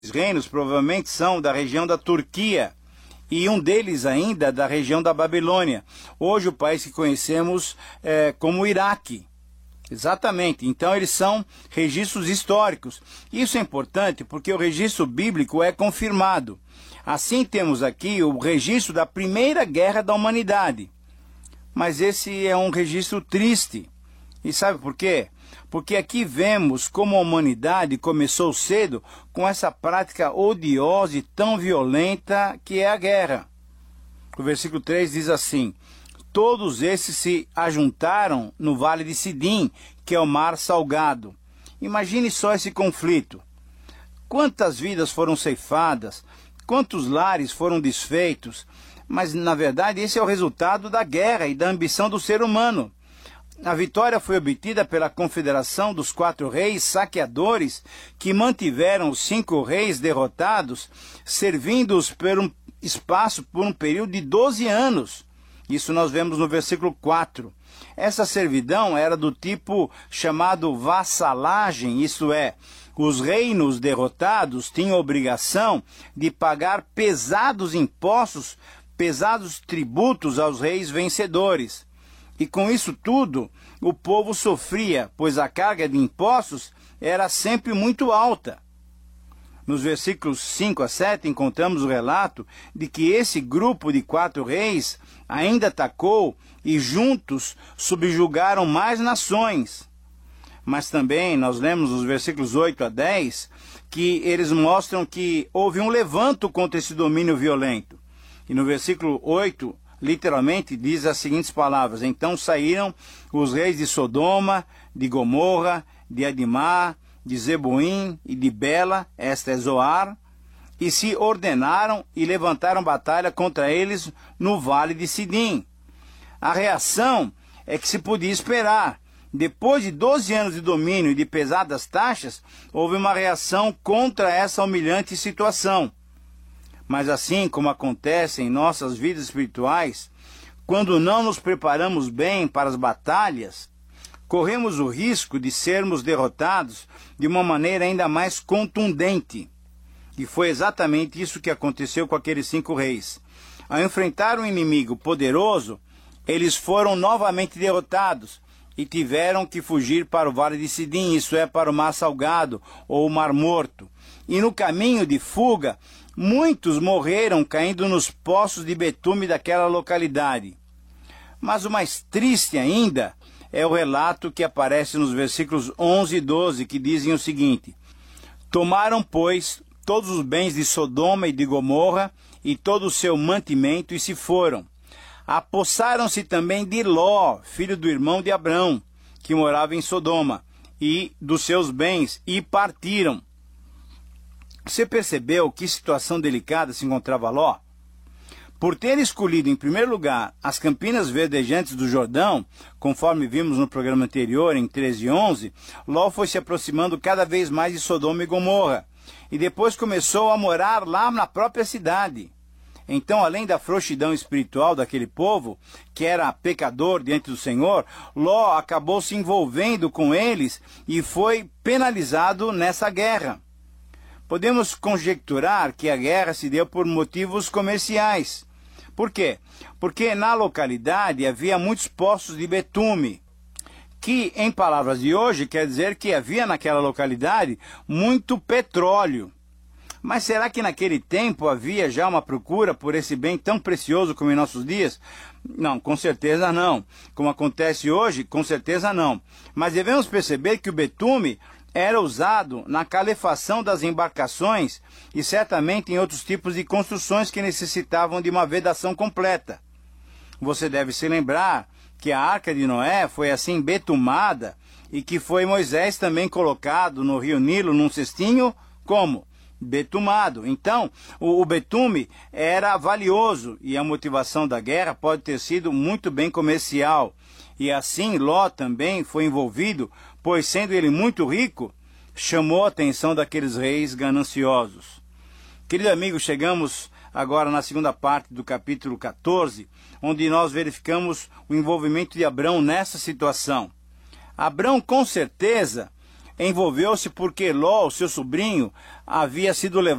reinos provavelmente são da região da Turquia e um deles ainda da região da Babilônia. Hoje o país que conhecemos como Iraque. Exatamente, então eles são registros históricos. Isso é importante porque o registro bíblico é confirmado. Assim temos aqui o registro da primeira guerra da humanidade. Mas esse é um registro triste. E sabe por quê? Porque aqui vemos como a humanidade começou cedo com essa prática odiosa e tão violenta que é a guerra. O versículo 3 diz assim: todos esses se ajuntaram no vale de Sidim, que é o mar salgado. Imagine só esse conflito. Quantas vidas foram ceifadas, quantos lares foram desfeitos, mas na verdade esse é o resultado da guerra e da ambição do ser humano. A vitória foi obtida pela confederação dos 4 reis saqueadores que mantiveram os 5 reis derrotados, servindo-os por um período de 12 anos. Isso nós vemos no versículo 4. Essa servidão era do tipo chamado vassalagem, isto é, os reinos derrotados tinham obrigação de pagar pesados impostos, pesados tributos aos reis vencedores. E com isso tudo, o povo sofria, pois a carga de impostos era sempre muito alta. Nos versículos 5 a 7, encontramos o relato de que esse grupo de 4 reis ainda atacou e juntos subjugaram mais nações. Mas também nós lemos nos versículos 8 a 10 que eles mostram que houve um levanto contra esse domínio violento. E no versículo 8, literalmente diz as seguintes palavras: então saíram os reis de Sodoma, de Gomorra, de Adimá, de Zeboim e de Bela, esta é Zoar, e se ordenaram e levantaram batalha contra eles no vale de Sidim. A reação é que se podia esperar. Depois de 12 anos de domínio e de pesadas taxas, houve uma reação contra essa humilhante situação. Mas assim como acontece em nossas vidas espirituais, quando não nos preparamos bem para as batalhas, corremos o risco de sermos derrotados de uma maneira ainda mais contundente. E foi exatamente isso que aconteceu com aqueles 5 reis. Ao enfrentar um inimigo poderoso, eles foram novamente derrotados e tiveram que fugir para o vale de Sidim, isso é, para o mar salgado ou o mar morto. E no caminho de fuga, muitos morreram caindo nos poços de betume daquela localidade. Mas o mais triste ainda é o relato que aparece nos versículos 11 e 12, que dizem o seguinte: tomaram, pois, todos os bens de Sodoma e de Gomorra e todo o seu mantimento e se foram. Apossaram-se também de Ló, filho do irmão de Abrão, que morava em Sodoma, e dos seus bens, e partiram. Você percebeu que situação delicada se encontrava Ló? Por ter escolhido em primeiro lugar as campinas verdejantes do Jordão, conforme vimos no programa anterior, em 13 e 11, Ló foi se aproximando cada vez mais de Sodoma e Gomorra, e depois começou a morar lá na própria cidade. Então, além da frouxidão espiritual daquele povo, que era pecador diante do Senhor, Ló acabou se envolvendo com eles e foi penalizado nessa guerra. Podemos conjecturar que a guerra se deu por motivos comerciais. Por quê? Porque na localidade havia muitos poços de betume, que, em palavras de hoje, quer dizer que havia naquela localidade muito petróleo. Mas será que naquele tempo havia já uma procura por esse bem tão precioso como em nossos dias? Não, com certeza não. Como acontece hoje, com certeza não. Mas devemos perceber que o betume era usado na calefação das embarcações e certamente em outros tipos de construções que necessitavam de uma vedação completa. Você deve se lembrar que a Arca de Noé foi assim betumada e que foi Moisés também colocado no rio Nilo num cestinho como? Betumado. Então, o betume era valioso e a motivação da guerra pode ter sido muito bem comercial. E assim Ló também foi envolvido, pois sendo ele muito rico, chamou a atenção daqueles reis gananciosos. Querido amigo, chegamos agora na segunda parte do capítulo 14, onde nós verificamos o envolvimento de Abrão nessa situação. Abrão, com certeza, envolveu-se porque Ló, seu sobrinho, havia sido levado